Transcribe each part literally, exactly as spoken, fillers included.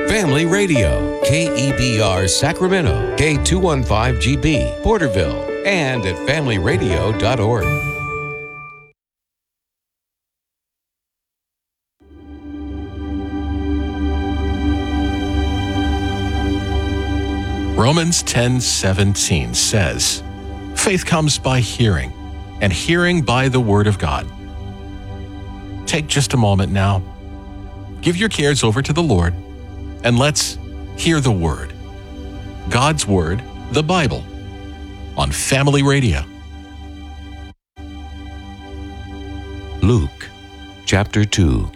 Family Radio, K E B R Sacramento, K two fifteen G B, Porterville, and at family radio dot org. Romans ten seventeen says, "Faith comes by hearing, and hearing by the Word of God." Take just a moment now. Give your cares over to the Lord, and let's hear the Word. God's Word, the Bible, on Family Radio. Luke, chapter two.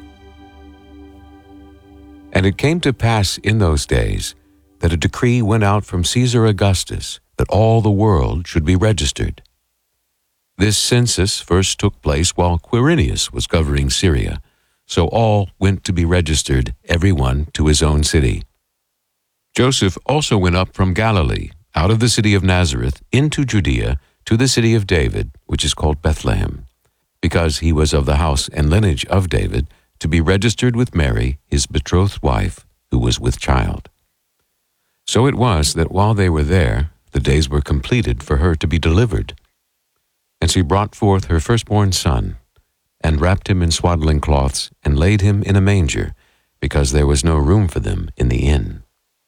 And it came to pass in those days that a decree went out from Caesar Augustus that all the world should be registered. This census first took place while Quirinius was governing Syria, so all went to be registered, every one to his own city. Joseph also went up from Galilee, out of the city of Nazareth, into Judea, to the city of David, which is called Bethlehem, because he was of the house and lineage of David, to be registered with Mary, his betrothed wife, who was with child. So it was that while they were there, the days were completed for her to be delivered. And she brought forth her firstborn son, and wrapped him in swaddling cloths, and laid him in a manger, because there was no room for them in the inn.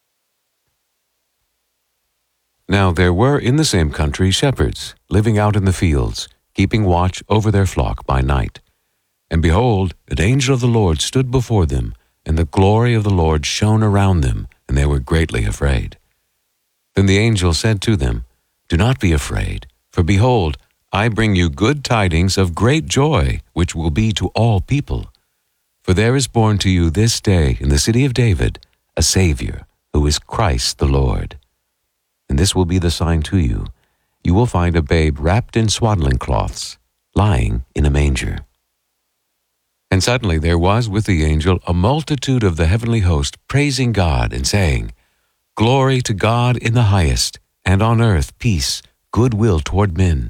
Now there were in the same country shepherds, living out in the fields, keeping watch over their flock by night. And behold, an angel of the Lord stood before them, and the glory of the Lord shone around them, and they were greatly afraid. Then the angel said to them, "Do not be afraid, for behold, I bring you good tidings of great joy, which will be to all people. For there is born to you this day in the city of David a Savior, who is Christ the Lord. And this will be the sign to you. You will find a babe wrapped in swaddling cloths, lying in a manger." And suddenly there was with the angel a multitude of the heavenly host praising God and saying, "Glory to God in the highest, and on earth peace, goodwill toward men."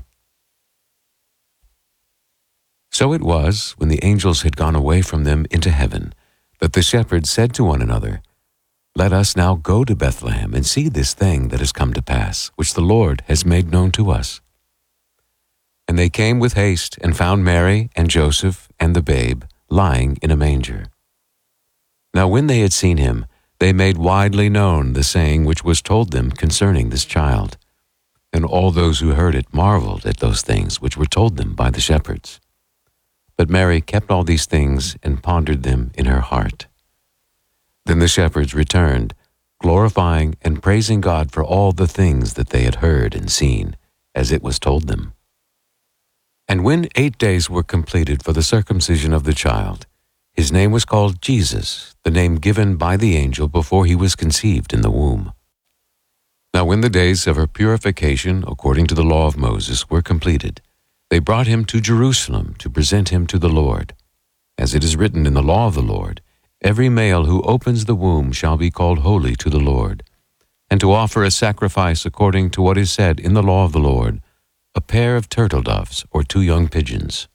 So it was, when the angels had gone away from them into heaven, that the shepherds said to one another, "Let us now go to Bethlehem and see this thing that has come to pass, which the Lord has made known to us." And they came with haste and found Mary and Joseph and the babe lying in a manger. Now when they had seen him, they made widely known the saying which was told them concerning this child. And all those who heard it marveled at those things which were told them by the shepherds. But Mary kept all these things and pondered them in her heart. Then the shepherds returned, glorifying and praising God for all the things that they had heard and seen, as it was told them. And when eight days were completed for the circumcision of the child, his name was called Jesus, the name given by the angel before he was conceived in the womb. Now when the days of her purification, according to the law of Moses, were completed, they brought him to Jerusalem to present him to the Lord. As it is written in the law of the Lord, "Every male who opens the womb shall be called holy to the Lord," and to offer a sacrifice according to what is said in the law of the Lord, a pair of turtle doves or two young pigeons.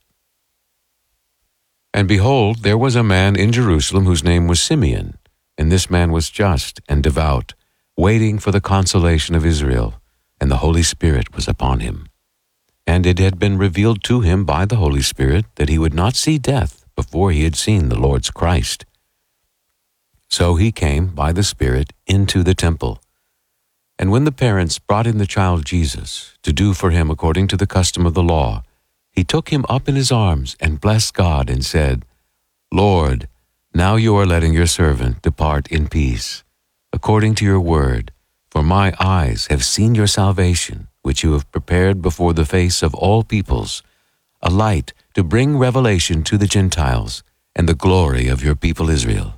And behold, there was a man in Jerusalem whose name was Simeon, and this man was just and devout, waiting for the consolation of Israel, and the Holy Spirit was upon him. And it had been revealed to him by the Holy Spirit that he would not see death before he had seen the Lord's Christ. So he came by the Spirit into the temple. And when the parents brought in the child Jesus to do for him according to the custom of the law, he took him up in his arms and blessed God and said, "Lord, now you are letting your servant depart in peace, according to your word, for my eyes have seen your salvation, which you have prepared before the face of all peoples, a light to bring revelation to the Gentiles and the glory of your people Israel."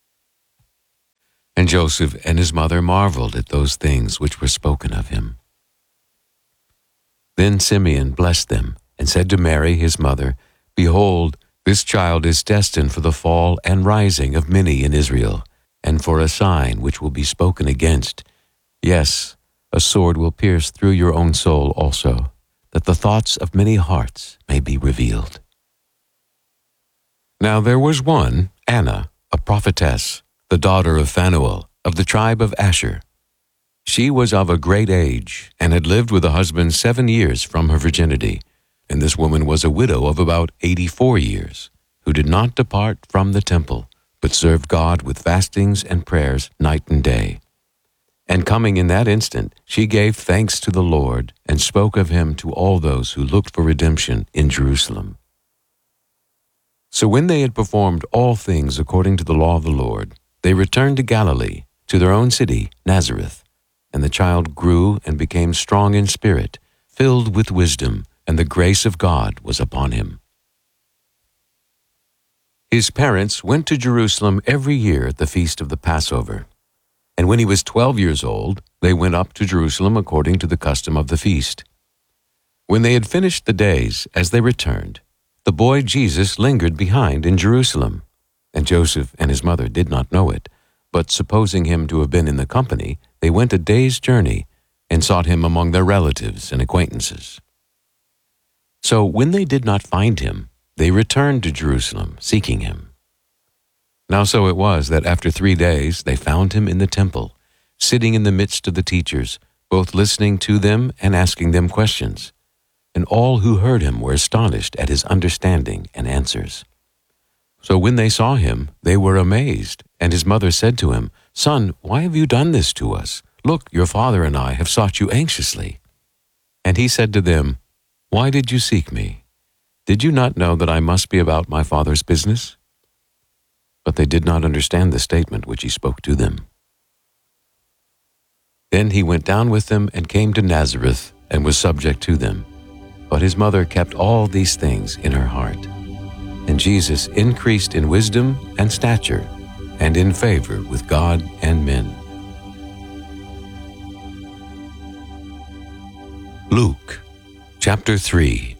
And Joseph and his mother marveled at those things which were spoken of him. Then Simeon blessed them, and said to Mary his mother, "Behold, this child is destined for the fall and rising of many in Israel, and for a sign which will be spoken against. Yes, a sword will pierce through your own soul also, that the thoughts of many hearts may be revealed." Now there was one, Anna, a prophetess, the daughter of Phanuel, of the tribe of Asher. She was of a great age, and had lived with a husband seven years from her virginity. And this woman was a widow of about eighty-four years, who did not depart from the temple, but served God with fastings and prayers night and day. And coming in that instant, she gave thanks to the Lord, and spoke of him to all those who looked for redemption in Jerusalem. So when they had performed all things according to the law of the Lord, they returned to Galilee, to their own city, Nazareth. And the child grew and became strong in spirit, filled with wisdom, and the grace of God was upon him. His parents went to Jerusalem every year at the feast of the Passover. And when he was twelve years old, they went up to Jerusalem according to the custom of the feast. When they had finished the days, as they returned, the boy Jesus lingered behind in Jerusalem. And Joseph and his mother did not know it, but supposing him to have been in the company, they went a day's journey and sought him among their relatives and acquaintances. So when they did not find him, they returned to Jerusalem, seeking him. Now so it was that after three days they found him in the temple, sitting in the midst of the teachers, both listening to them and asking them questions. And all who heard him were astonished at his understanding and answers. So when they saw him, they were amazed, and his mother said to him, "Son, why have you done this to us? Look, your father and I have sought you anxiously." And he said to them, "Why did you seek me? Did you not know that I must be about my father's business?" But they did not understand the statement which he spoke to them. Then he went down with them and came to Nazareth and was subject to them. But his mother kept all these things in her heart. And Jesus increased in wisdom and stature, and in favor with God and men. Luke, chapter three.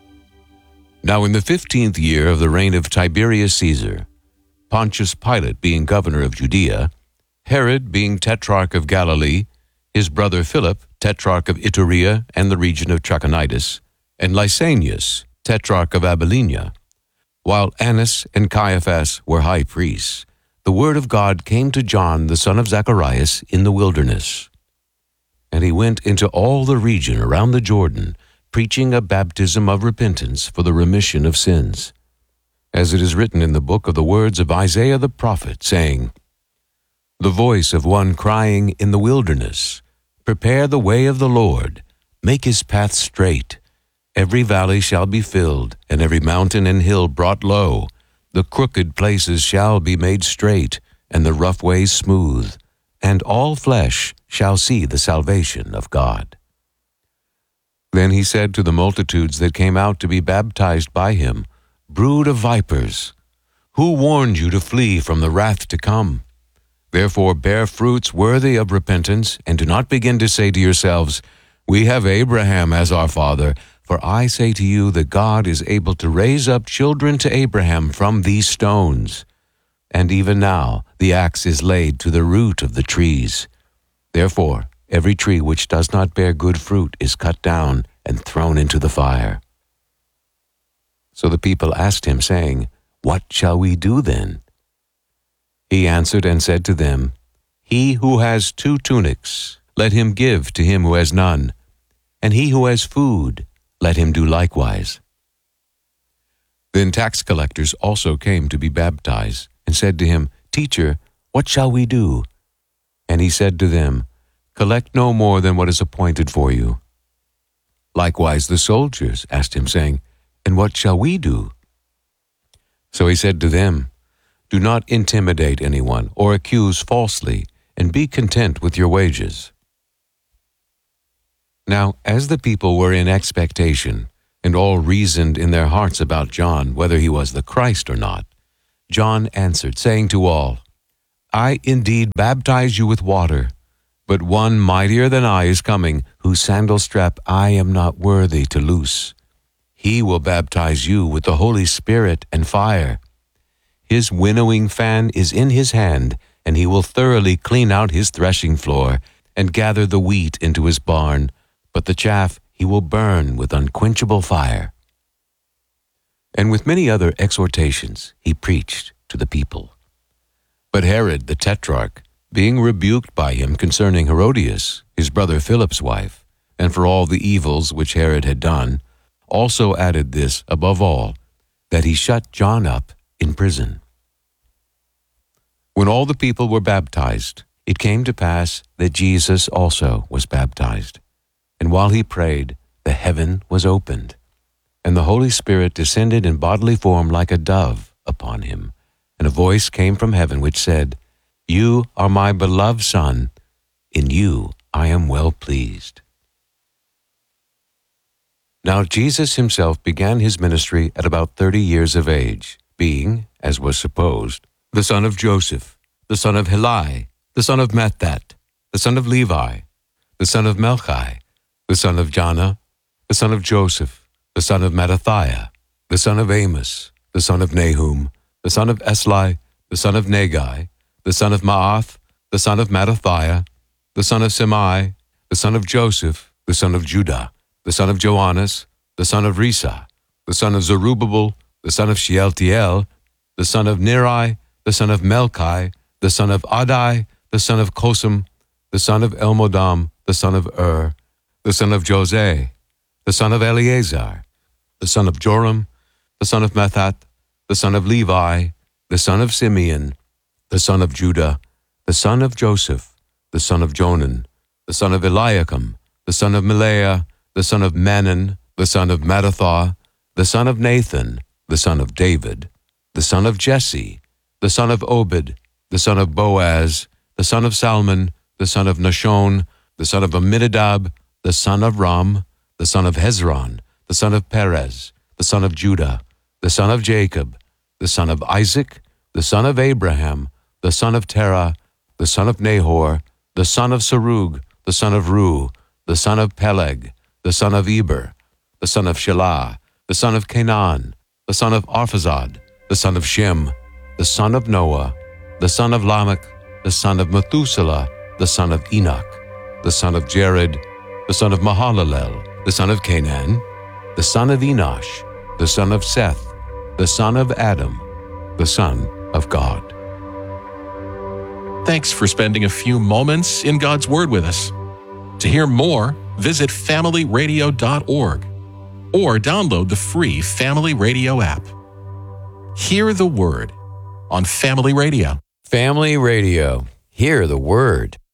Now in the fifteenth year of the reign of Tiberius Caesar, Pontius Pilate being governor of Judea, Herod being tetrarch of Galilee, his brother Philip, tetrarch of Iturea and the region of Trachonitis, and Lysanias, tetrarch of Abilenia, while Annas and Caiaphas were high priests, the word of God came to John the son of Zacharias in the wilderness. And he went into all the region around the Jordan, preaching a baptism of repentance for the remission of sins, as it is written in the book of the words of Isaiah the prophet, saying, "The voice of one crying in the wilderness, prepare the way of the Lord, make his path straight. Every valley shall be filled, and every mountain and hill brought low. The crooked places shall be made straight, and the rough ways smooth, and all flesh shall see the salvation of God." Then he said to the multitudes that came out to be baptized by him, "Brood of vipers, who warned you to flee from the wrath to come? Therefore bear fruits worthy of repentance, and do not begin to say to yourselves, 'We have Abraham as our father,' for I say to you that God is able to raise up children to Abraham from these stones. And even now the axe is laid to the root of the trees. Therefore every tree which does not bear good fruit is cut down and thrown into the fire." So the people asked him, saying, "What shall we do then?" He answered and said to them, "He who has two tunics, let him give to him who has none, and he who has food, let him do likewise." Then tax collectors also came to be baptized, and said to him, "Teacher, what shall we do?" And he said to them, "Collect no more than what is appointed for you." Likewise the soldiers asked him, saying, "And what shall we do?" So he said to them, "Do not intimidate anyone or accuse falsely, and be content with your wages." Now, as the people were in expectation, and all reasoned in their hearts about John, whether he was the Christ or not, John answered, saying to all, "I indeed baptize you with water, but one mightier than I is coming, whose sandal strap I am not worthy to loose. He will baptize you with the Holy Spirit and fire. His winnowing fan is in his hand, and he will thoroughly clean out his threshing floor, and gather the wheat into his barn, but the chaff he will burn with unquenchable fire." And with many other exhortations he preached to the people. But Herod the Tetrarch, being rebuked by him concerning Herodias, his brother Philip's wife, and for all the evils which Herod had done, also added this above all, that he shut John up in prison. When all the people were baptized, it came to pass that Jesus also was baptized. And while he prayed, the heaven was opened, and the Holy Spirit descended in bodily form like a dove upon him. And a voice came from heaven which said, You are my beloved Son, in you I am well pleased. Now Jesus himself began his ministry at about thirty years of age, being, as was supposed, the son of Joseph, the son of Heli, the son of Matthat, the son of Levi, the son of Melchi, the son of Janna, the son of Joseph, the son of Mattathiah, the son of Amos, the son of Nahum, the son of Esli, the son of Nagai, the son of Maath, the son of Mattathiah, the son of Semai, the son of Joseph, the son of Judah, the son of Joannes, the son of Risa, the son of Zerubbabel, the son of Shealtiel, the son of Neri, the son of Melchi, the son of Adai, the son of Kosam, the son of Elmodam, the son of Ur, the son of Jose, the son of Eleazar, the son of Joram, the son of Mathat, the son of Levi, the son of Simeon, the son of Judah, the son of Joseph, the son of Jonan, the son of Eliakim, the son of Melea, the son of Manan, the son of Mattatha, the son of Nathan, the son of David, the son of Jesse, the son of Obed, the son of Boaz, the son of Salmon, the son of Nashon, the son of Amminadab, the son of Ram, the son of Hezron, the son of Perez, the son of Judah, the son of Jacob, the son of Isaac, the son of Abraham, the son of Terah, the son of Nahor, the son of Serug, the son of Ru, the son of Peleg, the son of Eber, the son of Shelah, the son of Canaan, the son of Arphazad, the son of Shem, the son of Noah, the son of Lamech, the son of Methuselah, the son of Enoch, the son of Jared, the son of Mahalalel, the son of Canaan, the son of Enosh, the son of Seth, the son of Adam, the son of God. Thanks for spending a few moments in God's Word with us. To hear more, visit family radio dot org or download the free Family Radio app. Hear the Word on Family Radio. Family Radio. Hear the Word.